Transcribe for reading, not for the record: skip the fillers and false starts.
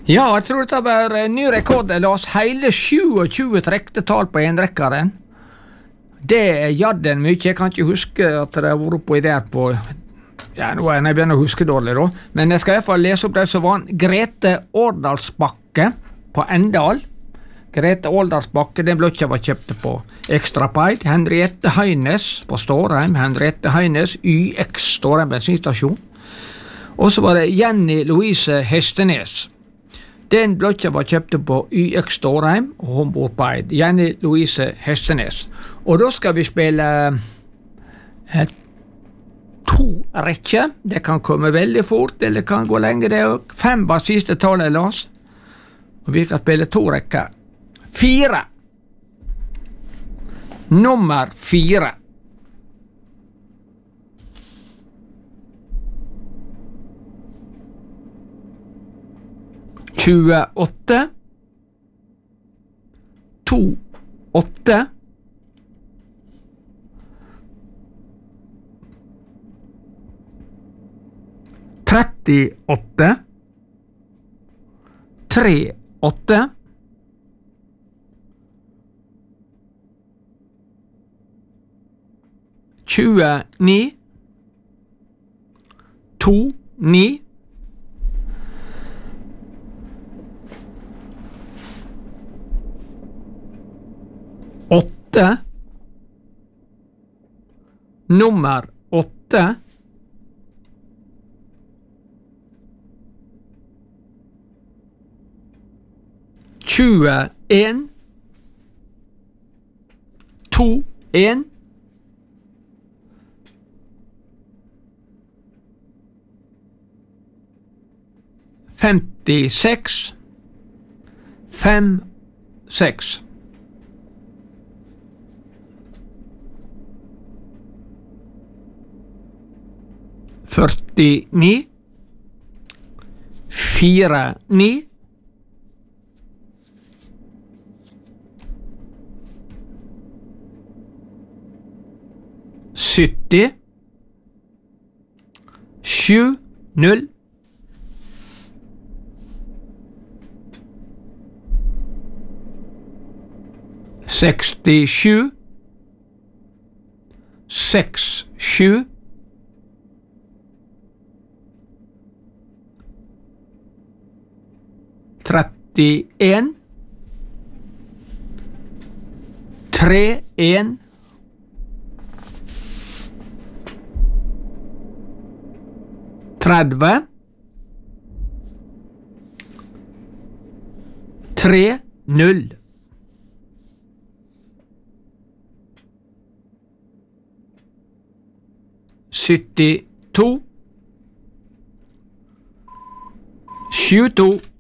Ja, jeg tror det var en ny rekord. La oss hele 27 trekte tall på enrekkeren. Det er jadden mye. Jeg kan ikke huske at det har vært oppi der på ja, nå er jeg begynner å huske dårlig da. Men jeg skal i hvert fall lese opp det som var Grete Årdalsbakke på Endal. Grete Årdalsbakke, den blokka var kjøpt på Ekstrapaid. Henriette Heines på Stårheim. Henriette Heines, YX Stårheim bensinstasjon. Og så var det Jenny Louise Hestenes. Den blokka var kjøpt på YX Stårheim, og hun bor på Eid. Jenny Louise Hestenes. Og da skal vi spille 2 rekker. Det kan komme veldig fort, eller det kan gå lenge det også. 5 var siste tallet jeg las. Og vi skal spille 2 rekker. 4. Nummer 4. Tjueåtte. 28. 38. 38. 29. 29. 8. Nummer 8. 21. 21. 56. 56. 49. 49. 70. 70. 67. 67. 31. 31. 30. 30. 72. 72.